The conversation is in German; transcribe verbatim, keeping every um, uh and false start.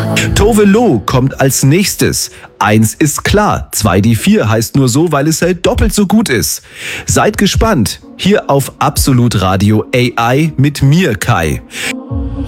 Tove Lo kommt als nächstes. Eins ist klar, zwei die vier heißt nur so, weil es halt doppelt so gut ist. Seid gespannt. Hier auf Absolut Radio A I mit mir, Kai.